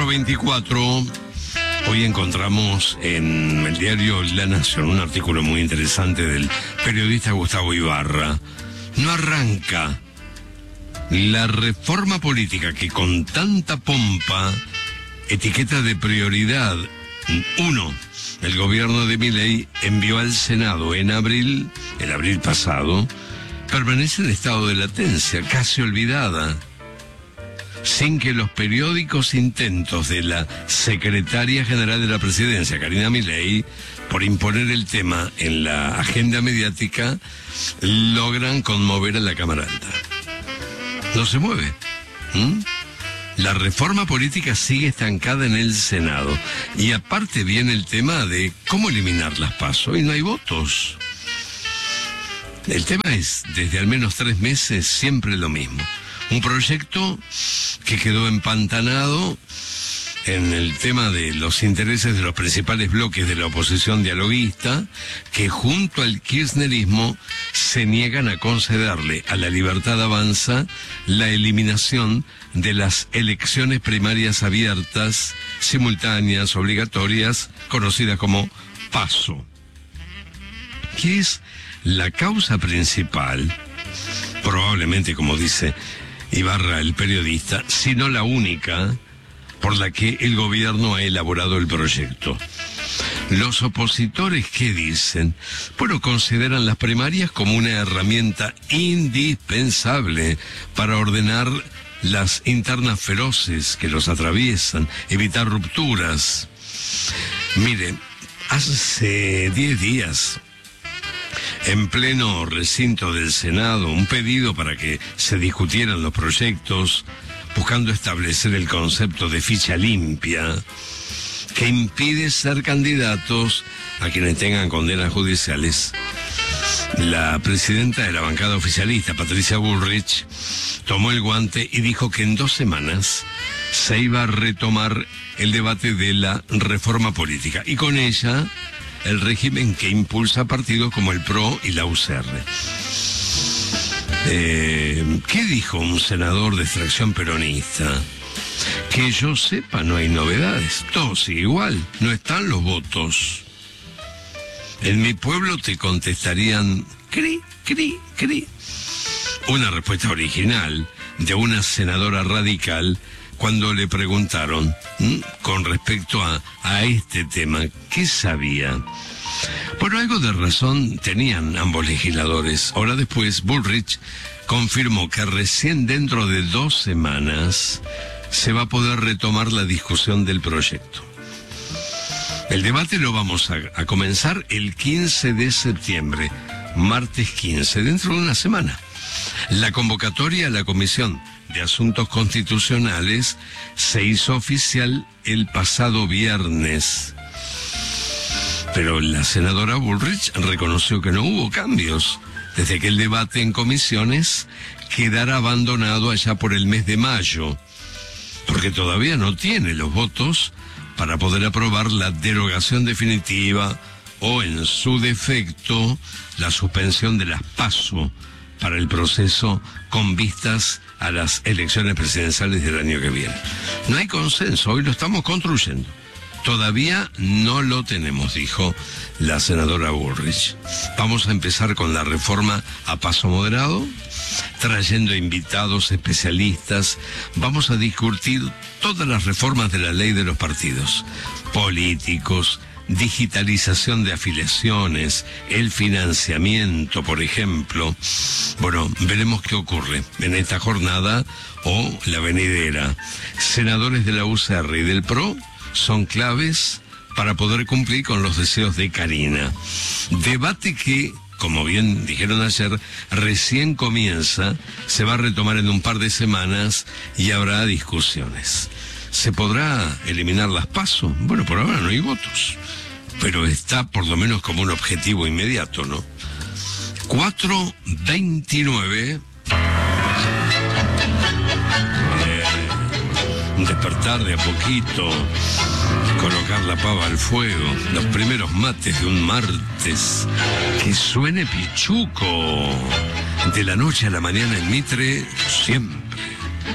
4:24. Hoy encontramos en el diario La Nación un artículo muy interesante del periodista Gustavo Ibarra. No arranca la reforma política que con tanta pompa etiqueta de prioridad. Uno, el gobierno de Milei envió al Senado en abril, el abril pasado, permanece en estado de latencia, casi olvidada, sin que los periódicos intentos de la secretaria general de la presidencia, Karina Milei, por imponer el tema en la agenda mediática, logran conmover a la Cámara Alta. No se mueve. La reforma política sigue estancada en el Senado. Y aparte viene el tema de cómo eliminar las PASO y no hay votos. El tema es, desde al menos 3 meses, siempre lo mismo. Un proyecto que quedó empantanado en el tema de los intereses de los principales bloques de la oposición dialoguista, que junto al kirchnerismo se niegan a concederle a la Libertad Avanza la eliminación de las elecciones primarias abiertas, simultáneas, obligatorias, conocidas como PASO. ¿Qué es la causa principal? Probablemente, como dice Ibarra, el periodista, sino la única por la que el gobierno ha elaborado el proyecto. Los opositores, ¿qué dicen? Bueno, consideran las primarias como una herramienta indispensable para ordenar las internas feroces que los atraviesan, evitar rupturas. Mire, hace 10 días, en pleno recinto del Senado, un pedido para que se discutieran los proyectos, buscando establecer el concepto de ficha limpia, que impide ser candidatos a quienes tengan condenas judiciales. La presidenta de la bancada oficialista, Patricia Bullrich, tomó el guante y dijo que en 2 semanas se iba a retomar el debate de la reforma política, y con ella el régimen que impulsa partidos como el PRO y la UCR. ¿Qué dijo un senador de extracción peronista? Que yo sepa, no hay novedades. Todo sigue igual, no están los votos. En mi pueblo te contestarían, cri, cri, cri. Una respuesta original de una senadora radical cuando le preguntaron con respecto a este tema, ¿qué sabía? Bueno, algo de razón tenían ambos legisladores. Ahora después, Bullrich confirmó que recién dentro de 2 semanas se va a poder retomar la discusión del proyecto. El debate lo vamos a comenzar el 15 de septiembre, martes 15, dentro de una semana. La convocatoria a la Comisión de Asuntos Constitucionales se hizo oficial el pasado viernes. Pero la senadora Bullrich reconoció que no hubo cambios desde que el debate en comisiones quedara abandonado allá por el mes de mayo, porque todavía no tiene los votos para poder aprobar la derogación definitiva o, en su defecto, la suspensión de las PASO para el proceso con vistas a las elecciones presidenciales del año que viene. No hay consenso, hoy lo estamos construyendo. Todavía no lo tenemos, dijo la senadora Bullrich. Vamos a empezar con la reforma a paso moderado, trayendo invitados especialistas. Vamos a discutir todas las reformas de la ley de los partidos políticos, digitalización de afiliaciones, el financiamiento, por ejemplo. Bueno, veremos qué ocurre en esta jornada o la venidera. Senadores de la UCR y del PRO son claves para poder cumplir con los deseos de Karina. Debate que, como bien dijeron ayer, recién comienza, se va a retomar en un par de semanas y habrá discusiones. ¿Se podrá eliminar las PASO? Bueno, por ahora no hay votos, pero está por lo menos como un objetivo inmediato, ¿no? 4:29. Despertar de a poquito, colocar la pava al fuego, los primeros mates de un martes, que suene Pichuco, de la noche a la mañana en Mitre, siempre.